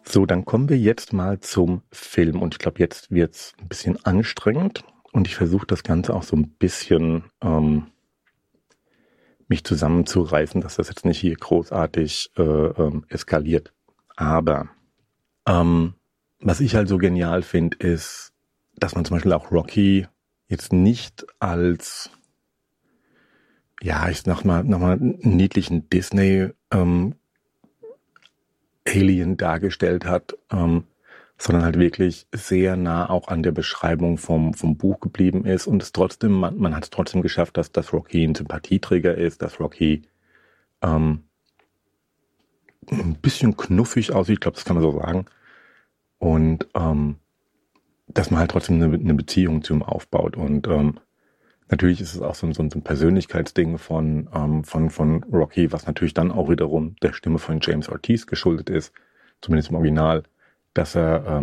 So, dann kommen wir jetzt mal zum Film. Und ich glaube, jetzt wird's ein bisschen anstrengend. Und ich versuche das Ganze auch so ein bisschen mich zusammenzureißen, dass das jetzt nicht hier großartig eskaliert. Aber was ich halt so genial finde, ist, dass man zum Beispiel auch Rocky jetzt nicht als, ja, ich sag mal, nochmal einen niedlichen Disney Alien dargestellt hat, sondern halt wirklich sehr nah auch an der Beschreibung vom Buch geblieben ist und es trotzdem, man hat es trotzdem geschafft, dass Rocky ein Sympathieträger ist, dass Rocky ein bisschen knuffig aussieht, ich glaube, das kann man so sagen, und dass man halt trotzdem eine Beziehung zu ihm aufbaut. Und natürlich ist es auch so ein Persönlichkeitsding von Rocky, was natürlich dann auch wiederum der Stimme von James Ortiz geschuldet ist, zumindest im Original, dass er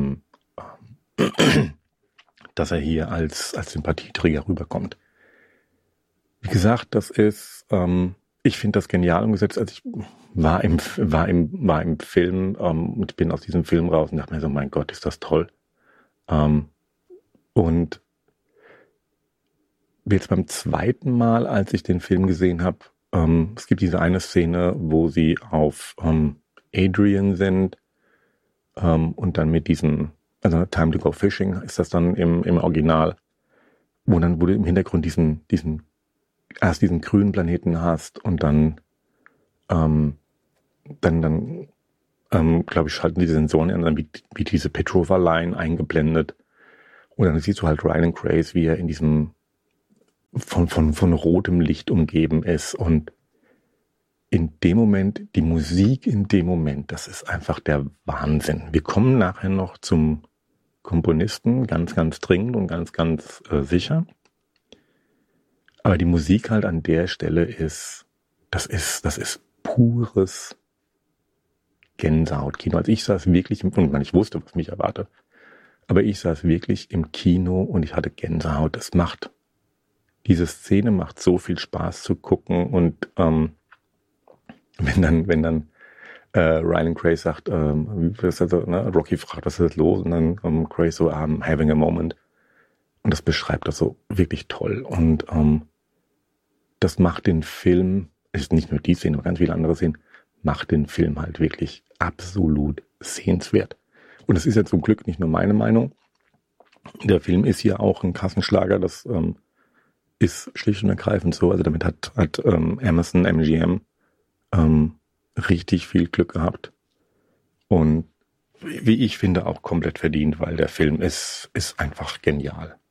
hier als Sympathieträger rüberkommt. Wie gesagt, das ist, ich finde das genial umgesetzt. Also ich war im Film und bin aus diesem Film raus und dachte mir so, mein Gott, ist das toll. Und jetzt beim zweiten Mal, als ich den Film gesehen habe, es gibt diese eine Szene, wo sie auf Adrian sind und dann mit diesem, also Time to Go Fishing ist das dann im Original, wo du im Hintergrund diesen grünen Planeten hast und dann glaube ich, schalten die Sensoren an, dann wie diese Petrova-Line eingeblendet. Und dann siehst du halt Ryan Grace, wie er in diesem von rotem Licht umgeben ist. Und in dem Moment, die Musik in dem Moment, das ist einfach der Wahnsinn. Wir kommen nachher noch zum Komponisten, ganz, ganz dringend und ganz, ganz sicher. Aber die Musik halt an der Stelle das ist pures Gänsehautkino. Also ich saß wirklich, und ich wusste, was mich erwartet, aber ich saß wirklich im Kino und ich hatte Gänsehaut. Diese Szene macht so viel Spaß zu gucken und wenn dann Ryan Grace sagt, Rocky fragt, was ist los? Und dann Grace so, I'm having a moment. Und das beschreibt das so wirklich toll. Und das macht den Film, ist nicht nur die Szene, aber ganz viele andere Szenen, macht den Film halt wirklich absolut sehenswert. Und es ist ja zum Glück nicht nur meine Meinung. Der Film ist hier auch ein Kassenschlager, das ist schlicht und ergreifend so. Also damit hat Amazon MGM richtig viel Glück gehabt. Und wie ich finde, auch komplett verdient, weil der Film ist einfach genial.